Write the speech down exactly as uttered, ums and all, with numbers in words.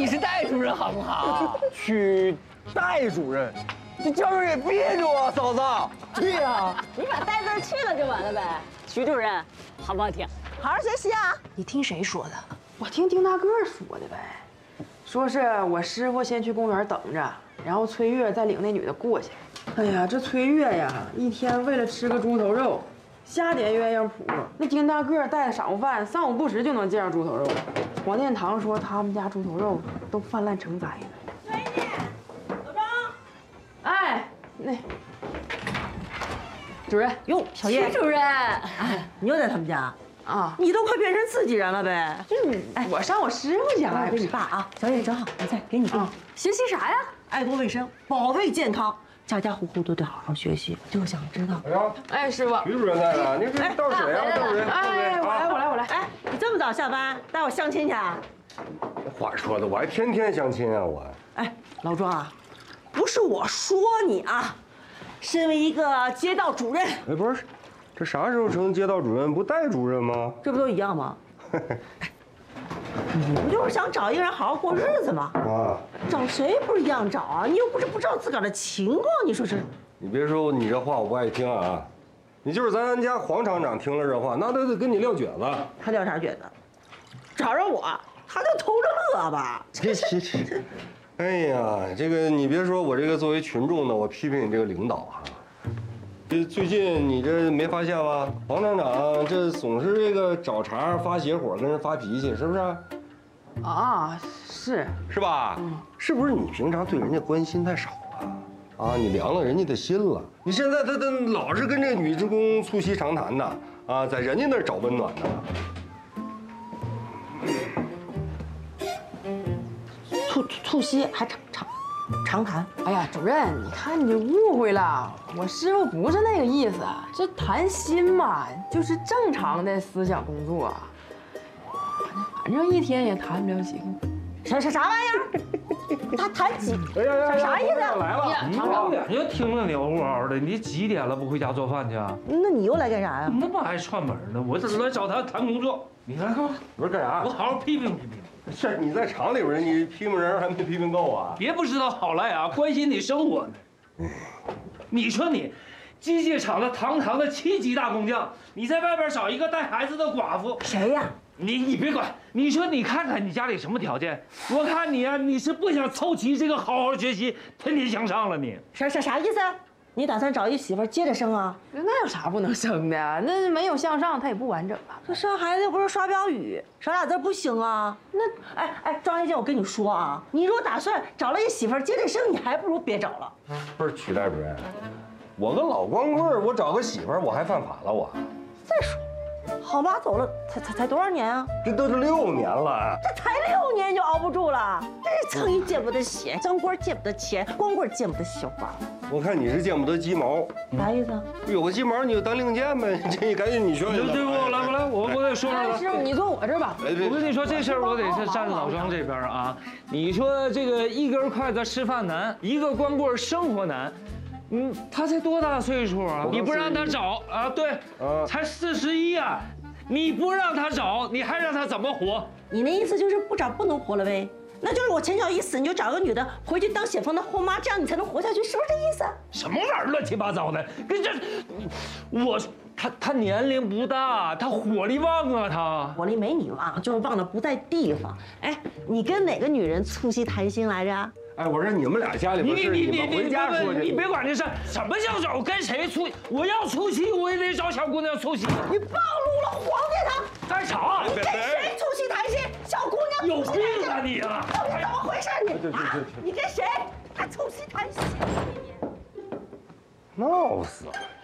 你是戴主任好不好？ 许戴主任，这叫人给憋住啊，嫂子。 对呀， 你把戴字去了就完了呗。徐主任，好不好听？好好学习啊！ 你听谁说的？ 我听丁大个说的呗，说是我师傅先去公园等着，然后崔月再领那女的过去。哎呀，这崔月呀，一天为了吃个猪头肉，瞎点鸳鸯谱。那丁大个带的晌午饭，三五不时就能见着猪头肉。黄殿堂说他们家猪头肉都泛滥成灾了。 崔妮，老张， 哎，那主任哟，小叶， 徐主任， 哎，你又在他们家？ 啊， 你都快变成自己人了呗！ 就是我上我师傅家了， 给你爸啊，小叶正好，你再给你爸。 学习啥呀？ 爱多卫生，保卫健康，家家户户都得好好学习。就想知道。 哎呀， 哎，师傅， 徐主任在呢，你这倒水啊，倒水。 哎，我来，我来，我来。 哎，你这么早下班，带我相亲去啊？ 话说的，我还天天相亲啊，我。 哎，老庄啊，不是我说你啊，身为一个街道主任， 哎，不是，这啥时候成街道主任不带主任吗？ 这不都一样吗？你不就是想找一个人好好过日子吗？ 啊， 找谁不是一样找啊？你又不是不知道自个儿的情况，你说是？ 你别说你这话我不爱听啊，你就是咱家黄厂长听了这话，那都得跟你撂蹶子。 他撂啥蹶子？找着我，他就偷着乐吧。 这这这，哎呀，这个你别说，我这个作为群众呢，我批评你这个领导啊。这最近你这没发现吧？黄厂长这总是这个找茬发邪火，跟人发脾气，是不是？ 啊，是是吧？嗯，是不是你平常对人家关心太少了？啊，你凉了人家的心了。你现在他他老是跟这女职工促膝长谈的啊，在人家那儿找温暖呢。 促促膝还长长长谈？ 哎呀，主任，你看你误会了，我师傅不是那个意思。这谈心嘛，就是正常的思想工作，反正一天也谈不了几个。 啥啥啥玩意儿？他谈几？ 哎呀呀， 啥意思？ 来了， 你老两就听着牛乎嗷的，你几点了不回家做饭去啊？ 那你又来干啥呀？ 那么爱串门呢？我这来找他谈工作，你来干嘛？ 不是干啥？ 我好好批评批评。 是你在厂里边，你批评人还没批评够啊？ 别不知道好赖啊，关心你生活呢。你说你，机械厂的堂堂的七级大工匠，你在外边找一个带孩子的寡妇， 谁呀？ 你你别管，你说你看看你家里什么条件？我看你啊，你是不想凑齐这个好好学习、天天向上了你？ 啥啥啥意思？你打算找一媳妇接着生啊？ 那有啥不能生的？那没有向上，他也不完整啊。 这生孩子又不是刷标语，少俩字不行啊？那哎哎，张一建，我跟你说啊，你如果打算找了一媳妇接着生，你还不如别找了。 不是曲代主任，我个老光棍，我找个媳妇儿，我还犯法了我？ 再说，好妈走了才才才多少年啊？ 这都是六年了。 这才六年就熬不住了，这是蹭一见不得血，张官见不得钱，光棍见不得笑话。 我看你是见不得鸡毛， 啥意思啊？ 有个鸡毛你就当令箭呗，这你赶紧你说。 对对，我来我来，我我得说说他。 师傅，你坐我这儿吧。 哎， 我跟你说这事儿，我得是站老庄这边啊。你说这个一根筷子吃饭难，一个光棍生活难。嗯，他才多大岁数啊？你不让他找啊？对，才四十一啊！你不让他找，你还让他怎么活？ 你那意思就是不找不能活了呗？那就是我前脚一死，你就找个女的回去当显峰的后妈，这样你才能活下去，是不是这意思？ 什么玩意儿，乱七八糟的！跟这，我他他年龄不大，他火力旺啊，他火力没你旺，就是旺的不在地方。哎，你跟哪个女人促膝谈心来着？ 哎，我说你们俩家里边事，你们回家说去。 你别管这事，什么叫找跟谁促？我要促膝，我也得找小姑娘促膝。 你暴露了黄殿堂！ 在场你跟谁促膝谈心？小姑娘有病啊你啊！ 到底怎么回事你？啊，你跟谁还促膝谈心？ 闹死了！